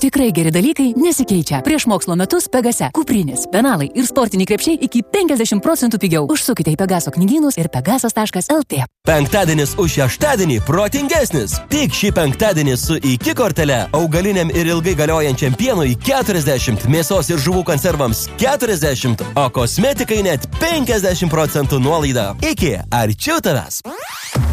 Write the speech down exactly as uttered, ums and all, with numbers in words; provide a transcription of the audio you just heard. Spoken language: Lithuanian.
Tikrai geri dalykai nesikeičia. Prieš mokslo metus Pegase. Kuprinės, penalai ir sportiniai krepšiai iki penkiasdešimt procentų pigiau. Užsukite į Pegaso knygynus ir pegasas taškas lt. Penktadienis už šeštadienį protingesnis. Tik šį penktadienį su iki kortele augaliniam ir ilgai galiojančiam pienui keturiasdešimt, mėsos ir žuvų konservams keturiasdešimt, o kosmetikai net penkiasdešimt procentų nuolaida. Iki, arčiau tavęs.